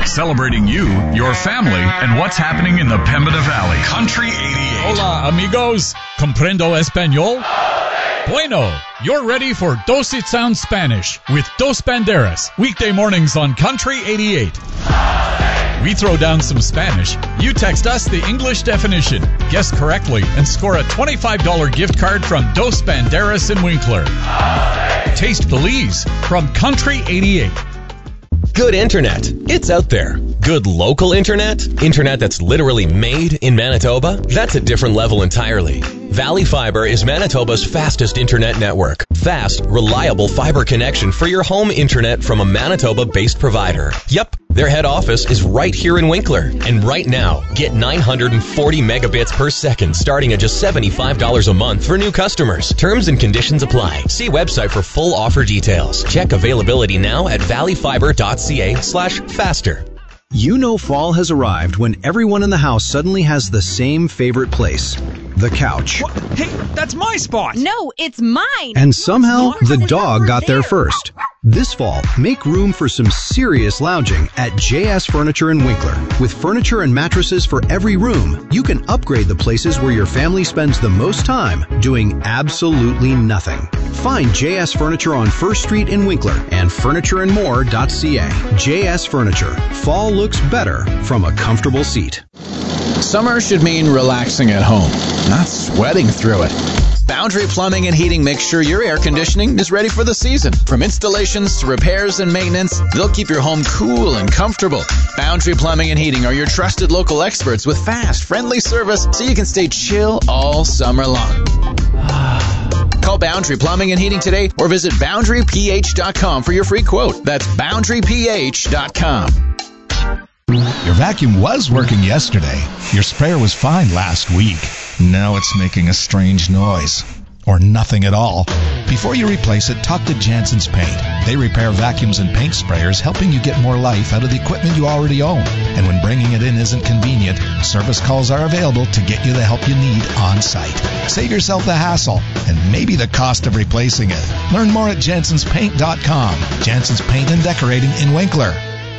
Celebrating you, your family, and what's happening in the Pembina Valley. Country 88. Hola, amigos. Comprendo español? Bueno, you're ready for Dos It Sounds Spanish with Dos Banderas, weekday mornings on Country 88. We throw down some Spanish. You text us the English definition, guess correctly, and score a $25 gift card from Dos Banderas in Winkler. Taste Belize from Country 88. Good internet. It's out there. Good local internet? Internet that's literally made in Manitoba? That's a different level entirely. Valley Fiber is Manitoba's fastest internet network. Fast, reliable fiber connection for your home internet from a Manitoba-based provider. Yep, their head office is right here in Winkler. And right now, get 940 megabits per second starting at just $75 a month for new customers. Terms and conditions apply. See website for full offer details. Check availability now at valleyfiber.ca/faster. You know fall has arrived when everyone in the house suddenly has the same favorite place, the couch. What? Hey, that's my spot! No, it's mine! And somehow, the dog got there first. This fall, make room for some serious lounging at JS Furniture in Winkler. With furniture and mattresses for every room, you can upgrade the places where your family spends the most time doing absolutely nothing. Find JS Furniture on 1st Street in Winkler and furnitureandmore.ca. JS Furniture. Fall looks better from a comfortable seat. Summer should mean relaxing at home, not sweating through it. Boundary Plumbing and Heating makes sure your air conditioning is ready for the season. From installations to repairs and maintenance, they'll keep your home cool and comfortable. Boundary Plumbing and Heating are your trusted local experts with fast, friendly service so you can stay chill all summer long. Call Boundary Plumbing and Heating today or visit BoundaryPH.com for your free quote. That's BoundaryPH.com. Your vacuum was working yesterday. Your sprayer was fine last week. Now it's making a strange noise. Or nothing at all. Before you replace it, talk to Jansen's Paint. They repair vacuums and paint sprayers, helping you get more life out of the equipment you already own. And when bringing it in isn't convenient, service calls are available to get you the help you need on site. Save yourself the hassle and maybe the cost of replacing it. Learn more at jansenspaint.com. Jansen's Paint and Decorating in Winkler.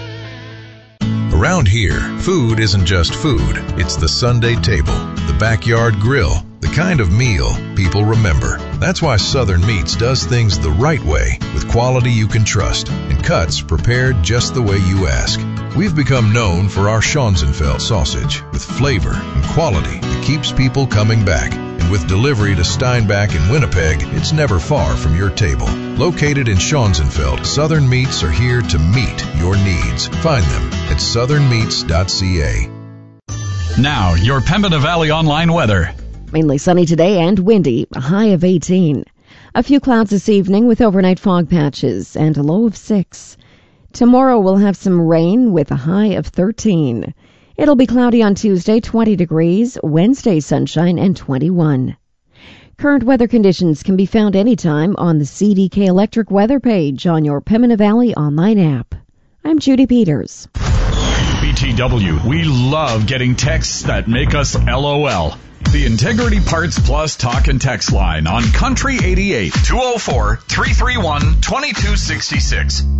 Around here, food isn't just food. It's the Sunday table, the backyard grill, the kind of meal people remember. That's why Southern Meats does things the right way, with quality you can trust, and cuts prepared just the way you ask. We've become known for our Schonzenfeld sausage, with flavor and quality that keeps people coming back. And with delivery to Steinbach and Winnipeg, it's never far from your table. Located in Schonzenfeld, Southern Meats are here to meet your needs. Find them at southernmeats.ca. Now, your Pembina Valley online weather. Mainly sunny today and windy, a high of 18. A few clouds this evening with overnight fog patches and a low of 6. Tomorrow we'll have some rain with a high of 13. It'll be cloudy on Tuesday, 20 degrees, Wednesday sunshine and 21. Current weather conditions can be found anytime on the CDK Electric weather page on your Pembina Valley online app. I'm Judy Peters. BTW, we love getting texts that make us LOL. The Integrity Parts Plus talk and text line on Country 88, 204-331-2266.